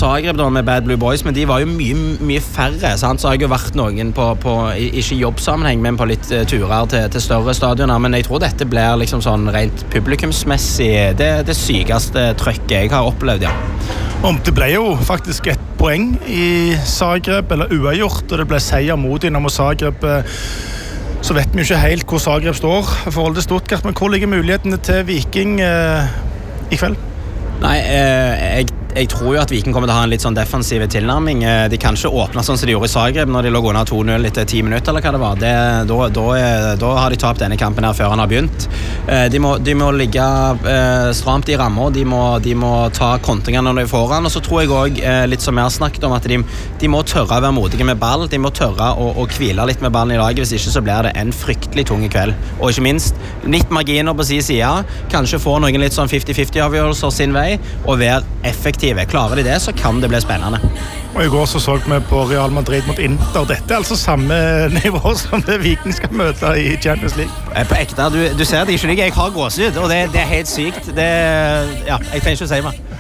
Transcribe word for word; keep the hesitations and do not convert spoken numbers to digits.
Zagreb da med Bad Blue Boys, men de var jo mye, mye færre, sant? Så har jeg jo vært noen på, på ikke jobbsammenheng, men på litt uh, turer til, til større stadioner, men jeg tror dette blir liksom sånn rent publikumsmessig det, det sykeste trøkket jeg har opplevd, ja. Om det ble jo faktisk et poeng i Zagreb, eller uavgjort, og det ble seier mot Dynamo Zagreb. Så vet vi jo ikke helt hvor Zagreb står i forhold til Stuttgart, men hvor ligger mulighetene til Viking eh, i kveld? Nei, eh, jeg Jeg tror jo at Viking kommer til å ha en litt sånn defensiv tilnærming. De kan ikke åpne sånn som de gjorde i Zagreb når de lå under to null etter ti minutter, eller hva det var. Det, da, da, da har de tapt denne kampen her før han har begynt. De må, de må ligge eh, stramt i rammer, de må, de må ta kontringene når de får han, og så tror jeg også, eh, litt som jeg har snakket om, at de, de må tørre å være modige med ball, de må tørre å, å hvile litt med ballen i laget, hvis ikke så blir det en fryktelig tung kveld. Og ikke minst, litt marginer på sin side, kanskje få noen litt sånn fifty fifty avgjørelser sin vei, og være effektiv. Klarer de det, så kan det bli spennende. Og i går så så vi på Real Madrid mot Inter. Dette er altså samme nivå som det Viking skal møte i Champions League. På ekte, du, du ser det ikke, jeg har gåsehud, og det, det er helt sykt. Det, ja, jeg trenger ikke å si meg.